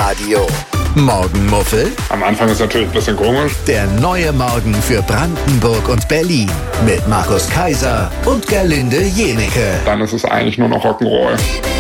Live-Radio. Morgenmuffel. Am Anfang ist natürlich ein bisschen komisch. Der neue Morgen für Brandenburg und Berlin. Mit Markus Kaiser und Gerlinde Jennecke. Dann ist es eigentlich nur noch Rock'n'Roll.